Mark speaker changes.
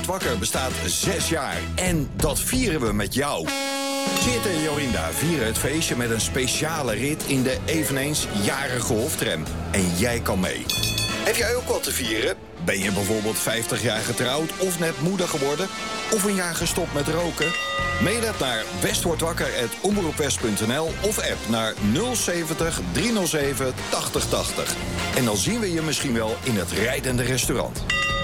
Speaker 1: Wakker bestaat 6 jaar en dat vieren we met jou. Chit en Jorinda vieren het feestje met een speciale rit in de eveneens jarige hoftram. En jij kan mee. Heb jij ook wat te vieren? Ben je bijvoorbeeld 50 jaar getrouwd of net moeder geworden? Of een jaar gestopt met roken? Mail het naar westwordwakker@omroepwest.nl of app naar 070 307 8080. En dan zien we je misschien wel in het rijdende restaurant.